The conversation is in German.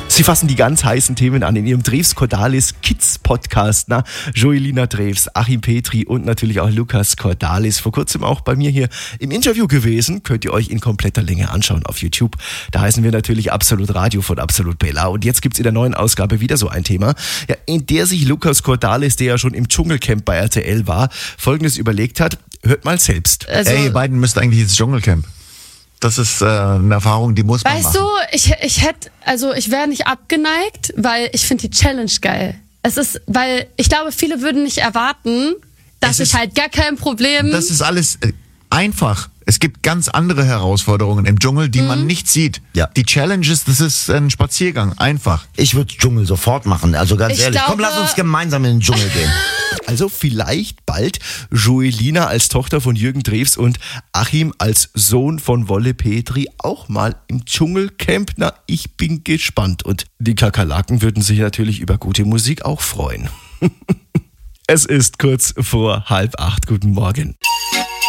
Sie fassen die ganz heißen Themen an in ihrem Drews Cordalis Kids Podcast. Joelina Drews, Achim Petri und natürlich auch Lukas Cordalis. Vor kurzem auch bei mir hier im Interview gewesen. Könnt ihr euch in kompletter Länge anschauen auf YouTube. Da heißen wir natürlich Absolut Radio von Absolut Bella. Und jetzt gibt's in der neuen Ausgabe wieder so ein Thema, ja, in der sich Lukas Cordalis, der ja schon im Dschungelcamp bei RTL war, Folgendes überlegt hat. Hört mal selbst. Also, ihr beiden müsst eigentlich ins Dschungelcamp. Das ist eine Erfahrung, die muss man machen. Weißt du, ich wäre nicht abgeneigt, weil ich finde die Challenge geil. Weil ich glaube, viele würden nicht erwarten, dass ich halt gar kein Problem... Das ist alles einfach. Es gibt ganz andere Herausforderungen im Dschungel, die man nicht sieht. Ja. Die Challenges, das ist ein Spaziergang. Einfach. Ich würde Dschungel sofort machen, also ganz ehrlich. Komm, lass uns gemeinsam in den Dschungel gehen. Also vielleicht bald Joelina als Tochter von Jürgen Drews und Achim als Sohn von Wolle Petri auch mal im Dschungelcamp. Na, ich bin gespannt. Und die Kakerlaken würden sich natürlich über gute Musik auch freuen. Es ist kurz vor 7:30. Guten Morgen.